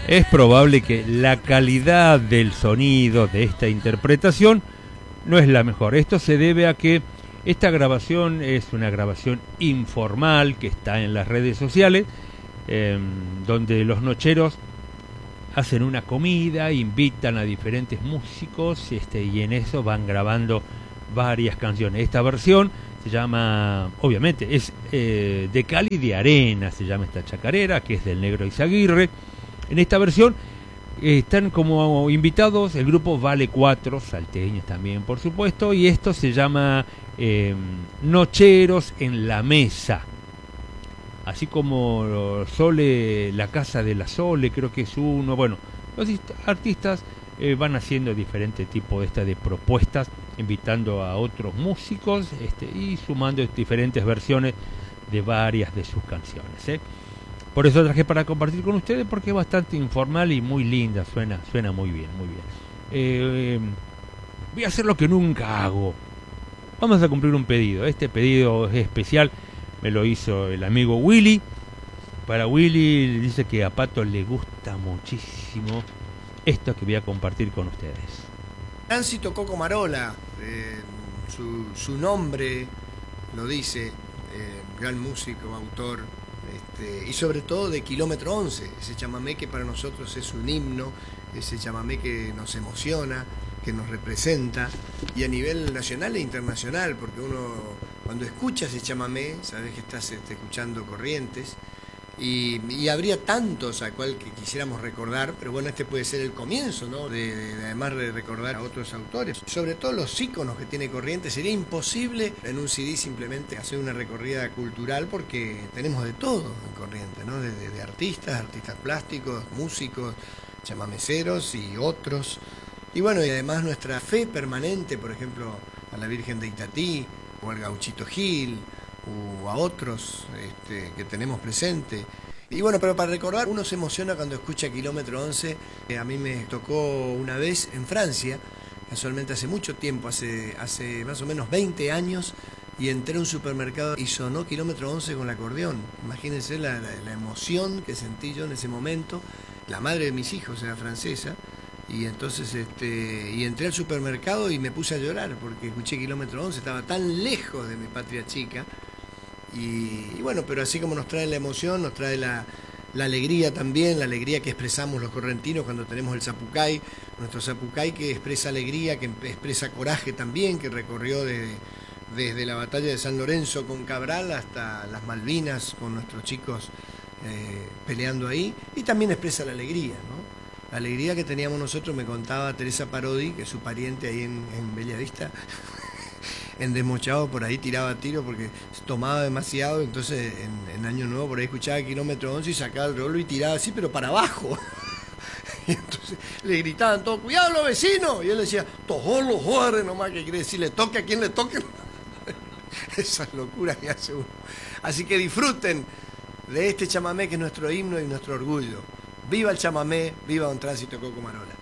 es probable que la calidad del sonido de esta interpretación no es la mejor. Esto se debe a que esta grabación es una grabación informal que está en las redes sociales, donde los nocheros hacen una comida, invitan a diferentes músicos y en eso van grabando varias canciones. Esta versión se llama, obviamente, es de Cali de Arena, se llama esta chacarera, que es del Negro Izaguirre. En esta versión están como invitados el grupo Vale 4, salteños también, por supuesto, y esto se llama Nocheros en la Mesa. Así como Sole, la Casa de la Sole, creo que es uno. Bueno, los artistas van haciendo diferentes tipos de propuestas, invitando a otros músicos y sumando diferentes versiones de varias de sus canciones. Por eso traje para compartir con ustedes, porque es bastante informal y muy linda, suena muy bien, muy bien. Voy a hacer lo que nunca hago. Vamos a cumplir un pedido. Este pedido es especial, me lo hizo el amigo Willy. Para Willy, dice que a Pato le gusta muchísimo esto que voy a compartir con ustedes. Tránsito Coco Marola, su nombre lo dice, gran músico, autor, y sobre todo de Kilómetro 11, ese chamamé que para nosotros es un himno, ese chamamé que nos emociona, que nos representa, y a nivel nacional e internacional, porque uno cuando escucha ese chamamé, sabes que estás escuchando Corrientes, y habría tantos a cual que quisiéramos recordar, pero bueno, este puede ser el comienzo, ¿no? Además de recordar a otros autores, sobre todo los íconos que tiene Corrientes. Sería imposible en un CD simplemente hacer una recorrida cultural, porque tenemos de todo en Corrientes, ¿no? De artistas plásticos, músicos, chamameceros y otros. Y bueno, y además nuestra fe permanente, por ejemplo, a la Virgen de Itatí, o al Gauchito Gil, o a otros que tenemos presente. Y bueno, pero para recordar, uno se emociona cuando escucha Kilómetro 11. A mí me tocó una vez en Francia, casualmente hace mucho tiempo, hace más o menos 20 años, y entré a un supermercado y sonó Kilómetro 11 con el acordeón. Imagínense la emoción que sentí yo en ese momento. La madre de mis hijos era francesa, y entonces y entré al supermercado y me puse a llorar porque escuché Kilómetro 11, estaba tan lejos de mi patria chica. Y bueno, pero así como nos trae la emoción, nos trae la alegría también, la alegría que expresamos los correntinos cuando tenemos el zapucay, nuestro zapucay que expresa alegría, que expresa coraje también, que recorrió desde la batalla de San Lorenzo con Cabral hasta las Malvinas con nuestros chicos peleando ahí, y también expresa la alegría, ¿no? La alegría que teníamos nosotros, me contaba Teresa Parodi, que es su pariente ahí en Bellavista, en Desmochado, por ahí tiraba tiro porque tomaba demasiado. Entonces en Año Nuevo por ahí escuchaba Kilómetro 11 y sacaba el rolo y tiraba así, pero para abajo. Y entonces le gritaban todos, ¡cuidado los vecinos! Y él decía, tojó los jugadores nomás, que quiere decir, le toque a quien le toque. Esas locuras que hace uno. Así que disfruten de este chamamé que es nuestro himno y nuestro orgullo. ¡Viva el chamamé! ¡Viva Don Tránsito Coco Marola!